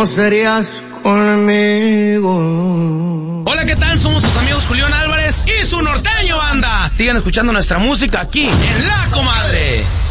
¿cómo serías conmigo? Hola, ¿qué tal? Somos sus amigos Julián Álvarez y su Norteño Banda. Sigan escuchando nuestra música aquí en La Comadre.